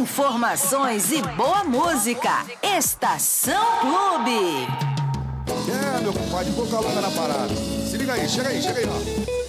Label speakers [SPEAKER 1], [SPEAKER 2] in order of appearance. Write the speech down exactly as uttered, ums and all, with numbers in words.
[SPEAKER 1] Informações e boa música. Estação Clube.
[SPEAKER 2] É, meu compadre, pouca longa na parada. Se liga aí, chega aí, chega aí, ó.